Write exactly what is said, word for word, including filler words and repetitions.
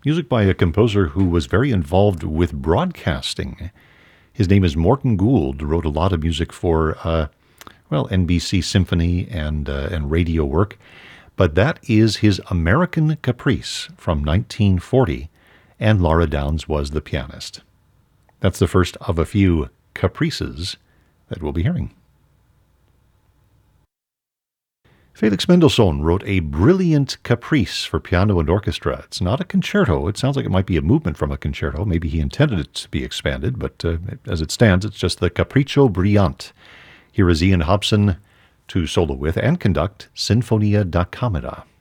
Music by a composer who was very involved with broadcasting. His name is Morton Gould, wrote a lot of music for, uh, well, N B C Symphony and, uh, and radio work. But that is his American Caprice from nineteen forty, and Laura Downs was the pianist. That's the first of a few caprices that we'll be hearing. Felix Mendelssohn wrote a brilliant caprice for piano and orchestra. It's not a concerto. It sounds like it might be a movement from a concerto. Maybe he intended it to be expanded, but uh, as it stands, it's just the Capriccio Brillante. Here is Ian Hobson to solo with and conduct Sinfonia da Camera.